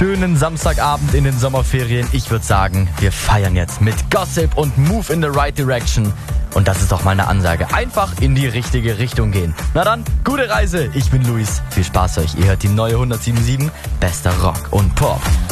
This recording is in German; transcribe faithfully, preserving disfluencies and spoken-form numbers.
schönen Samstagabend in den Sommerferien. Ich würde sagen, wir feiern jetzt mit Gossip und Move in the Right Direction. Und das ist doch mal eine Ansage. Einfach in die richtige Richtung gehen. Na dann, gute Reise. Ich bin Luis. Viel Spaß euch. Ihr hört die neue hundertsieben Komma sieben. Bester Rock und Pop.